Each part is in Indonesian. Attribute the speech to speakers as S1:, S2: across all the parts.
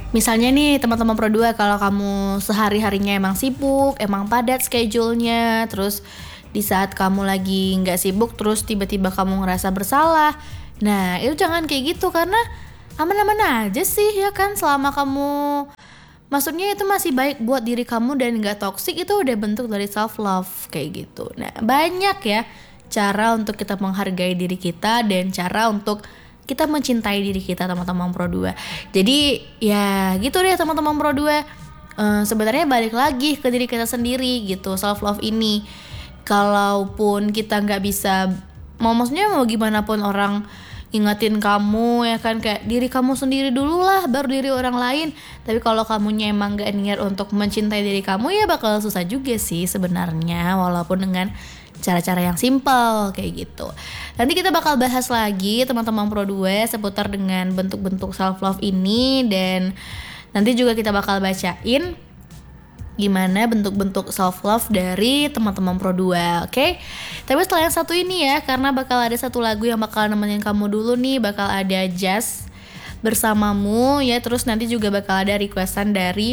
S1: Misalnya nih teman-teman Pro 2, kalau kamu sehari-harinya emang sibuk, emang padat schedule-nya, terus di saat kamu lagi nggak sibuk terus tiba-tiba kamu ngerasa bersalah. Nah itu jangan kayak gitu, karena aman-aman aja sih ya kan, selama kamu maksudnya itu masih baik buat diri kamu dan nggak toxic, itu udah bentuk dari self love kayak gitu. Nah banyak ya cara untuk kita menghargai diri kita dan cara untuk kita mencintai diri kita, teman-teman Pro 2. Jadi ya gitu deh teman-teman Pro 2. Sebenarnya balik lagi ke diri kita sendiri gitu, self love ini. Kalaupun kita nggak bisa, maksudnya mau gimana pun orang ingetin kamu ya kan, kayak diri kamu sendiri dulu lah baru diri orang lain. Tapi kalau kamunya emang gak niat untuk mencintai diri kamu, ya bakal susah juga sih sebenarnya, walaupun dengan cara-cara yang simple kayak gitu. Nanti kita bakal bahas lagi teman-teman Pro 2 seputar dengan bentuk-bentuk self love ini, dan nanti juga kita bakal bacain gimana bentuk-bentuk self love dari teman-teman Pro 2, oke? Tapi setelah yang satu ini ya, karena bakal ada satu lagu yang bakal nemenin kamu dulu nih, bakal ada Jazz Bersamamu ya, terus nanti juga bakal ada requestan dari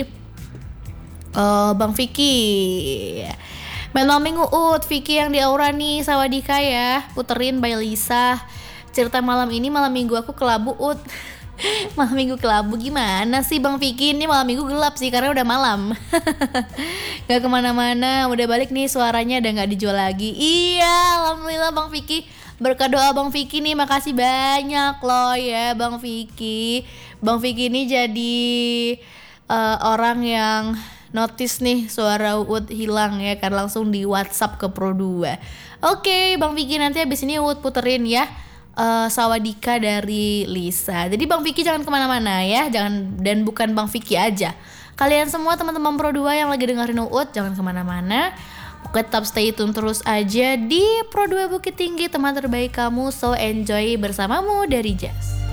S1: Bang Vicky. Malam minggu Vicky yang di Aura nih, Sawadika ya, puterin by Lisa. Cerita malam ini malam minggu aku kelabu Malam minggu kelabu gimana sih Bang Vicky? Ini malam minggu gelap sih karena udah malam. Gak kemana-mana, udah balik nih, suaranya udah gak dijual lagi. Iya, alhamdulillah Bang Vicky. Berkat doa Bang Vicky nih, makasih banyak loh ya Bang Vicky. Bang Vicky ini jadi orang yang notice nih suara Uut hilang ya kan, langsung di WhatsApp ke Pro 2. Oke, Bang Vicky, nanti abis ini Uut puterin ya Sawadika dari Lisa. Jadi Bang Vicky jangan kemana-mana ya, dan bukan Bang Vicky aja. Kalian semua teman-teman Pro 2 yang lagi dengerin Uut jangan kemana-mana. Tetap stay tune terus aja di Pro 2 Bukit Tinggi, teman terbaik kamu. So enjoy bersamamu dari Jazz.